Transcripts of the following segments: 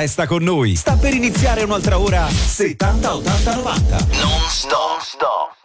resta con noi. Sta per iniziare un'altra ora 70 80 90. Non stop.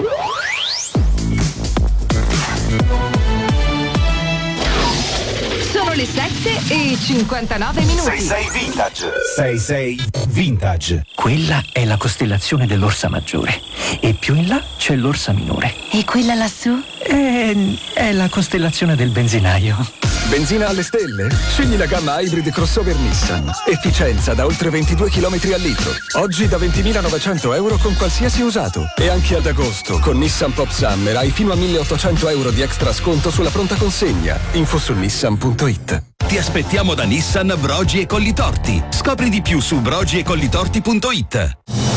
Sono le 7:59. 66 Vintage. 66 Vintage. Quella è la costellazione dell'Orsa Maggiore e più in là c'è l'Orsa Minore. E quella lassù? È la costellazione del benzinaio. Benzina alle stelle? Scegli la gamma Hybrid Crossover Nissan. Efficienza da oltre 22 km al litro. Oggi da 20.900 euro con qualsiasi usato. E anche ad agosto, con Nissan Pop Summer, hai fino a 1.800 euro di extra sconto sulla pronta consegna. Info su nissan.it. Ti aspettiamo da Nissan Brogi e Collitorti. Scopri di più su brogiecollitorti.it.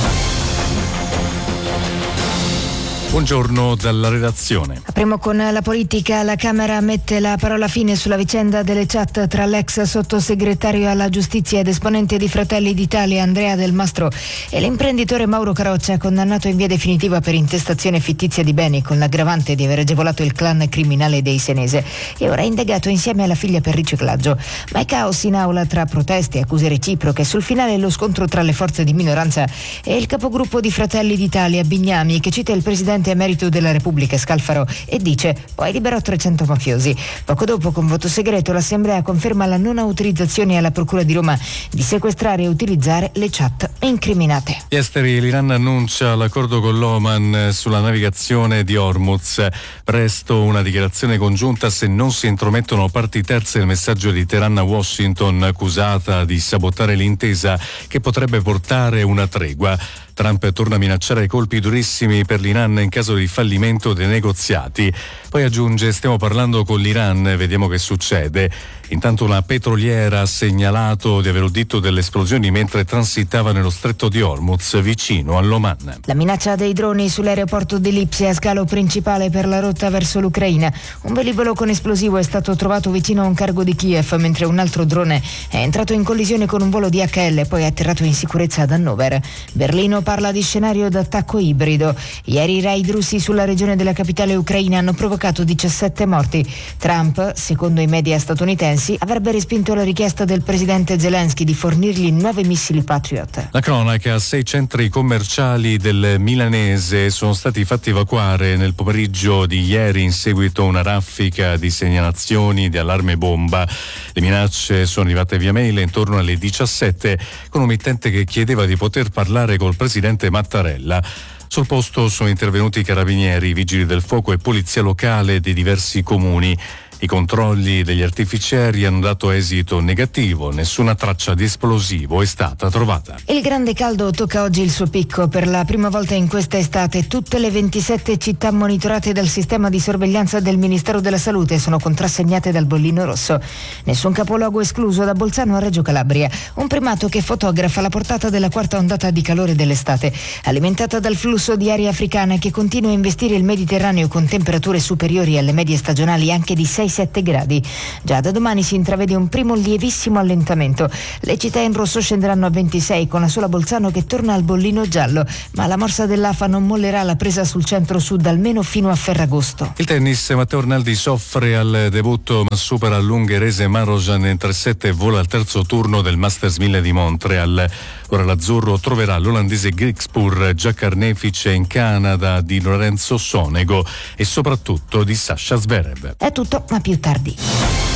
Buongiorno dalla redazione. Apriamo con la politica. La Camera mette la parola fine sulla vicenda delle chat tra l'ex sottosegretario alla giustizia ed esponente di Fratelli d'Italia Andrea Del Mastro e l'imprenditore Mauro Caroccia, condannato in via definitiva per intestazione fittizia di beni con l'aggravante di aver agevolato il clan criminale dei Senese e ora è indagato insieme alla figlia per riciclaggio. Ma è caos in aula tra proteste e accuse reciproche. Sul finale lo scontro tra le forze di minoranza e il capogruppo di Fratelli d'Italia Bignami, che cita il presidente emerito della Repubblica Scalfaro e dice: poi liberò 300 mafiosi. Poco dopo, con voto segreto, l'Assemblea conferma la non autorizzazione alla Procura di Roma di sequestrare e utilizzare le chat incriminate. Gli esteri, l'Iran annuncia l'accordo con l'Oman sulla navigazione di Hormuz. Presto una dichiarazione congiunta se non si intromettono parti terze. Il messaggio di Teheran a Washington, accusata di sabotare l'intesa che potrebbe portare una tregua. Trump torna a minacciare colpi durissimi per l'Iran in caso di fallimento dei negoziati. Poi aggiunge: stiamo parlando con l'Iran, vediamo che succede. Intanto una petroliera ha segnalato di aver udito delle esplosioni mentre transitava nello stretto di Hormuz, vicino all'Oman. La minaccia dei droni sull'aeroporto di Lipsia, scalo principale per la rotta verso l'Ucraina. Un velivolo con esplosivo è stato trovato vicino a un cargo di Kiev, mentre un altro drone è entrato in collisione con un volo DHL e poi è atterrato in sicurezza ad Hannover. Berlino parla di scenario d'attacco ibrido. Ieri i raid russi sulla regione della capitale ucraina hanno provocato 17 morti. Trump, secondo i media statunitensi, avrebbe respinto la richiesta del presidente Zelensky di fornirgli 9 missili Patriot. La cronaca: 6 centri commerciali del Milanese sono stati fatti evacuare nel pomeriggio di ieri in seguito a una raffica di segnalazioni di allarme bomba. Le minacce sono arrivate via mail intorno alle 17 con un mittente che chiedeva di poter parlare col presidente Mattarella. Sul posto sono intervenuti i carabinieri, vigili del fuoco e polizia locale dei diversi comuni. I controlli degli artificieri hanno dato esito negativo, nessuna traccia di esplosivo è stata trovata. Il grande caldo tocca oggi il suo picco. Per la prima volta in questa estate tutte le 27 città monitorate dal sistema di sorveglianza del Ministero della Salute sono contrassegnate dal bollino rosso. Nessun capoluogo escluso, da Bolzano a Reggio Calabria. Un primato che fotografa la portata della quarta ondata di calore dell'estate, alimentata dal flusso di aria africana che continua a investire il Mediterraneo con temperature superiori alle medie stagionali anche di 6-7 gradi. Già da domani si intravede un primo lievissimo allentamento. Le città in rosso scenderanno a 26, con la sola Bolzano che torna al bollino giallo, ma la morsa dell'AFA non mollerà la presa sul centro-sud almeno fino a Ferragosto. Il tennis: Matteo Arnaldi soffre al debutto ma supera l'ungherese Marojan in 3-7 e vola al terzo turno del Masters 1000 di Montreal. Ora l'azzurro troverà l'olandese Griekspoor, già carnefice in Canada di Lorenzo Sonego e soprattutto di Sasha Zverev. È tutto, ma più tardi.